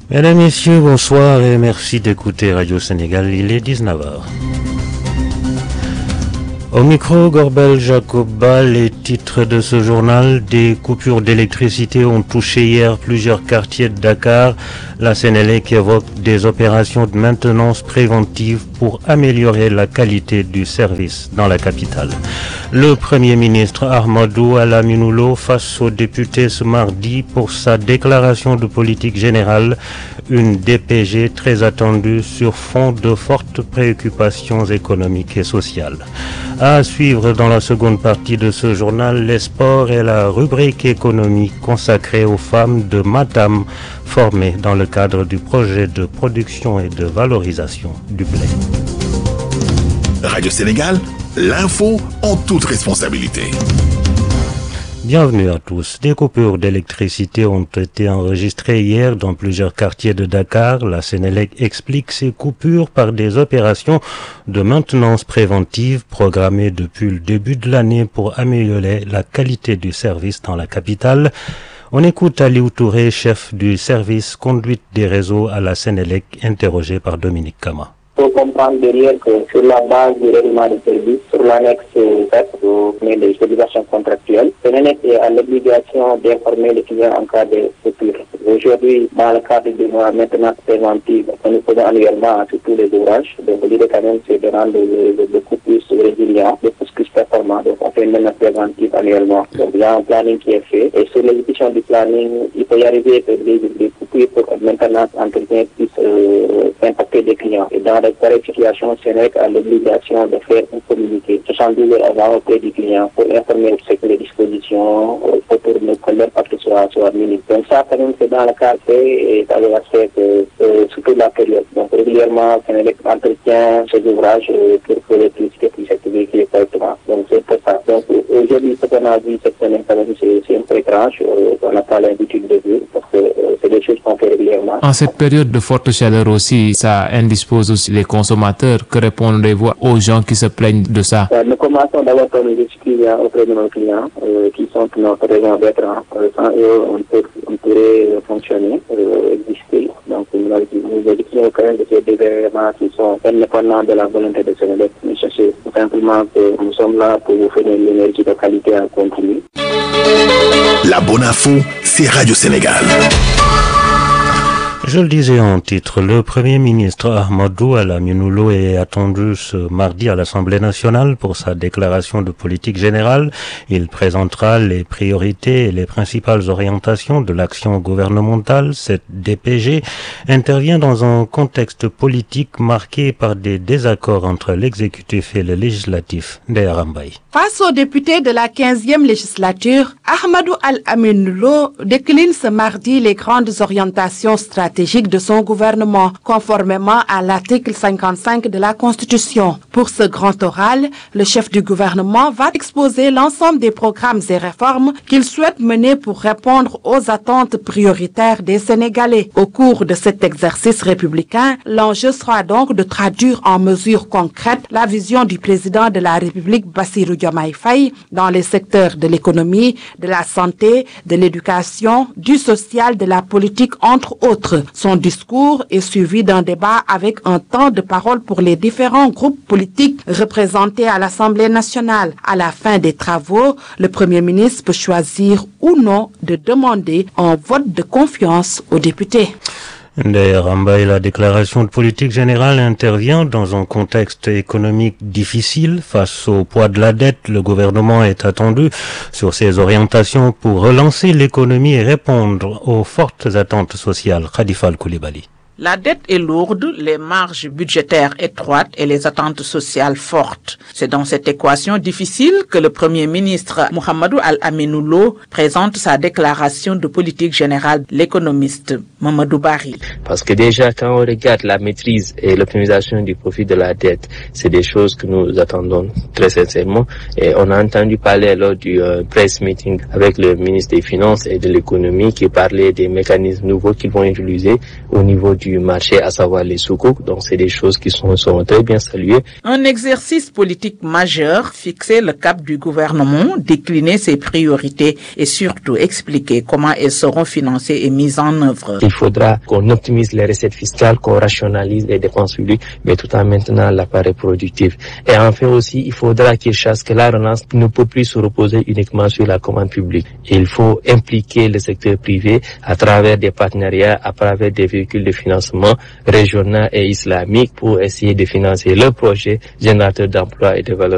Mesdames, Messieurs, bonsoir et merci d'écouter Radio Sénégal, il est 19h. Au micro, Gorbel Jacoba, les titres de ce journal. Des coupures d'électricité ont touché hier plusieurs quartiers de Dakar. La Sénélec évoque des opérations de maintenance préventive pour améliorer la qualité du service dans la capitale. Le Premier ministre Ahmadou Al-Aminou Lo face aux députés ce mardi pour sa déclaration de politique générale, une DPG très attendue sur fond de fortes préoccupations économiques et sociales. À suivre dans la seconde partie de ce journal, les sports et la rubrique économique consacrée aux femmes de Matam formées dans le cadre du projet de production et de valorisation du blé. Radio Sénégal, l'info en toute responsabilité. Bienvenue à tous. Des coupures d'électricité ont été enregistrées hier dans plusieurs quartiers de Dakar. La Sénélec explique ces coupures par des opérations de maintenance préventive programmées depuis le début de l'année pour améliorer la qualité du service dans la capitale. On écoute Aliou Touré, chef du service conduite des réseaux à la Sénélec, interrogé par Dominique Kama. Il faut comprendre derrière que sur la base du règlement de service, sur l'annexe 7 des obligations contractuelles, Sénélec est à l'obligation d'informer les clients en cas de coupure. Aujourd'hui, dans le cadre de la maintenance préventive que nous faisons annuellement sur tous les ouvrages, donc l'idée quand même c'est de rendre beaucoup plus résilient, beaucoup plus performant. Donc on fait une maintenance préventive annuellement. Donc il y a un planning qui est fait et sur l'exécution du planning, il peut y arriver que des coupures pour maintenance entretien puissent impacter des clients. Et dans les situations, Sénélec a l'obligation de faire un communiqué 72 heures avant auprès du client pour informer sur les dispositions pour que l'impact soit minime. Donc ça, quand même, c'est dans le cas fait et ça va se faire sur toute la période. Donc régulièrement, Sénélec entretient ces ouvrages pour que l'électricité puisse être véhiculée correctement. Donc c'est pour ça. Donc aujourd'hui, ce qu'on a vu cette semaine, c'est un peu étrange. On n'a pas l'habitude de vivre parce que c'est des choses qu'on fait régulièrement. En cette période de forte chaleur aussi, ça indispose aussi les consommateurs. Que répondez-vous aux gens qui se plaignent de ça? Nous commençons d'abord par nous excuser auprès de nos clients qui sont notre raison d'être. Sans eux, on pourrait fonctionner, exister. Donc nous expliquons quand même de ces événements qui sont indépendants de la volonté de Sénélec. Mais sachez tout simplement que nous sommes là pour vous faire de l'énergie de qualité en continu. La bonne info, c'est Radio Sénégal. Je le disais en titre, le Premier ministre Ahmadou Al-Aminou Lo est attendu ce mardi à l'Assemblée nationale pour sa déclaration de politique générale. Il présentera les priorités et les principales orientations de l'action gouvernementale. Cette DPG intervient dans un contexte politique marqué par des désaccords entre l'exécutif et le législatif. Ndeye Rambaye. Face aux députés de la 15e législature, Ahmadou Al-Aminou Lo décline ce mardi les grandes orientations stratégiques de son gouvernement, conformément à l'article 55 de la Constitution. Pour ce grand oral, le chef du gouvernement va exposer l'ensemble des programmes et réformes qu'il souhaite mener pour répondre aux attentes prioritaires des Sénégalais. Au cours de cet exercice républicain, l'enjeu sera donc de traduire en mesures concrètes la vision du président de la République Bassirou Diomaye Faye dans les secteurs de l'économie, de la santé, de l'éducation, du social, de la politique, entre autres. Son discours est suivi d'un débat avec un temps de parole pour les différents groupes politiques représentés à l'Assemblée nationale. À la fin des travaux, le Premier ministre peut choisir ou non de demander un vote de confiance aux députés. Ndeye Rambaye, la déclaration de politique générale intervient dans un contexte économique difficile. Face au poids de la dette, le gouvernement est attendu sur ses orientations pour relancer l'économie et répondre aux fortes attentes sociales. Khadifal Koulibaly. La dette est lourde, les marges budgétaires étroites et les attentes sociales fortes. C'est dans cette équation difficile que le Premier ministre Mohamedou Al-Aminou Lo présente sa déclaration de politique générale. L'économiste Mamadou Barry. Parce que déjà, quand on regarde la maîtrise et l'optimisation du profit de la dette, c'est des choses que nous attendons très sincèrement. Et on a entendu parler lors du press meeting avec le ministre des Finances et de l'Économie qui parlait des mécanismes nouveaux qu'ils vont utiliser au niveau du du marché, à savoir les soukouk. Donc c'est des choses qui sont très bien saluées. Un exercice politique majeur, fixer le cap du gouvernement, décliner ses priorités et surtout expliquer comment elles seront financées et mises en œuvre. Il faudra qu'on optimise les recettes fiscales, qu'on rationalise les dépenses publiques, mais tout en maintenant l'appareil productif. Et enfin aussi, il faudra qu'il chasse que la relance ne peut plus se reposer uniquement sur la commande publique. Il faut impliquer le secteur privé à travers des partenariats, à travers des véhicules de financement régionaux et islamiques pour essayer de financer le projet générateur d'emplois et de valeur